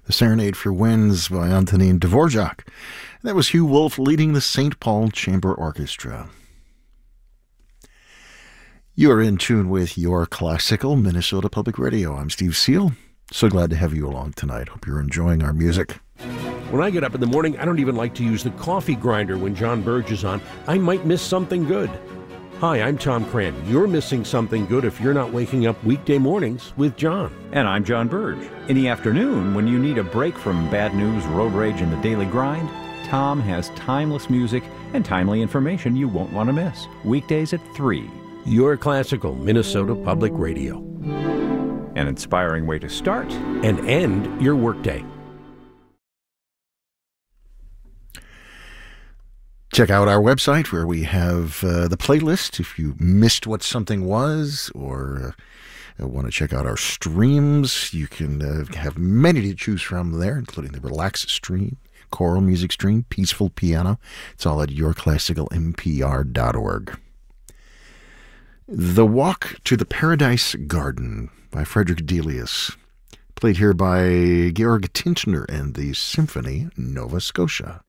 The Serenade for Winds by Antonin Dvorak. That was Hugh Wolf leading the St. Paul Chamber Orchestra. You are in tune with Your Classical Minnesota Public Radio. I'm Steve Seal. So glad to have you along tonight. Hope you're enjoying our music. When I get up in the morning, I don't even like to use the coffee grinder when John Burge is on. I might miss something good. Hi, I'm Tom Cran. You're missing something good if you're not waking up weekday mornings with John. And I'm John Burge. In the afternoon, when you need a break from bad news, road rage, and the daily grind, Tom has timeless music and timely information you won't want to miss. Weekdays at 3. Your Classical Minnesota Public Radio. An inspiring way to start and end your workday. Check out our website where we have the playlist if you missed what something was or want to check out our streams. You can have many to choose from there, including the Relax stream, choral music stream, peaceful piano. It's all at yourclassicalmpr.org. The Walk to the Paradise Garden by Frederick Delius, played here by Georg Tintner and the Symphony Nova Scotia.